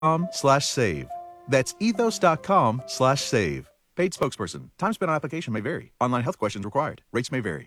ethos.com/save. That's ethos.com/save. Paid spokesperson. Time spent on application may vary. Online health questions required. Rates may vary.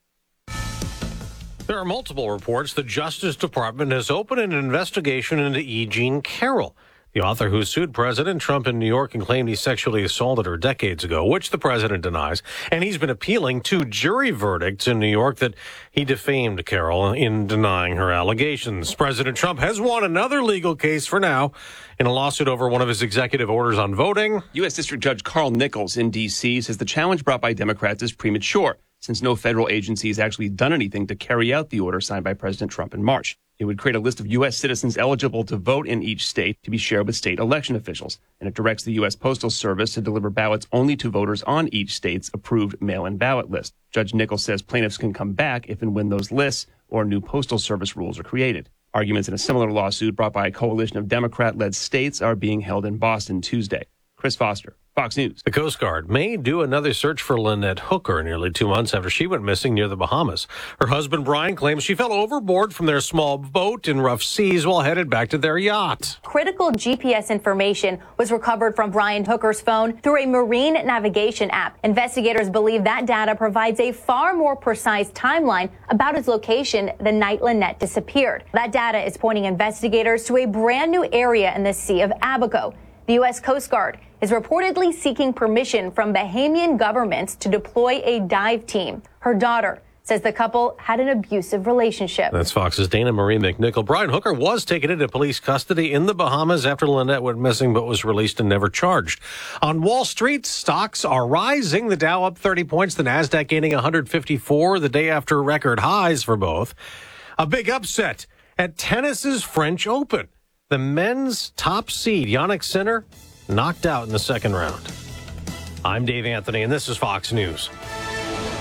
There are multiple reports the Justice Department has opened an investigation into E. Jean Carroll, the author who sued President Trump in New York and claimed he sexually assaulted her decades ago, which the president denies. And he's been appealing to jury verdicts in New York that he defamed Carroll in denying her allegations. President Trump has won another legal case for now in a lawsuit over one of his executive orders on voting. U.S. District Judge Carl Nichols in D.C. says the challenge brought by Democrats is premature, since no federal agency has actually done anything to carry out the order signed by President Trump in March. It would create a list of U.S. citizens eligible to vote in each state to be shared with state election officials, and it directs the U.S. Postal Service to deliver ballots only to voters on each state's approved mail-in ballot list. Judge Nichols says plaintiffs can come back if and when those lists or new Postal Service rules are created. Arguments in a similar lawsuit brought by a coalition of Democrat-led states are being held in Boston Tuesday. Chris Foster, Fox News. The Coast Guard may do another search for Lynette Hooker nearly 2 months after she went missing near the Bahamas. Her husband, Brian, claims she fell overboard from their small boat in rough seas while headed back to their yacht. Critical GPS information was recovered from Brian Hooker's phone through a marine navigation app. Investigators believe that data provides a far more precise timeline about his location the night Lynette disappeared. That data is pointing investigators to a brand new area in the Sea of Abaco. The U.S. Coast Guard is reportedly seeking permission from Bahamian governments to deploy a dive team. Her daughter says the couple had an abusive relationship. That's Fox's Dana Marie McNichol. Brian Hooker was taken into police custody in the Bahamas after Lynette went missing, but was released and never charged. On Wall Street, stocks are rising. The Dow up 30 points, the Nasdaq gaining 154 the day after record highs for both. A big upset at tennis's French Open. The men's top seed, Jannik Sinner, knocked out in the second round. I'm Dave Anthony, and this is Fox News.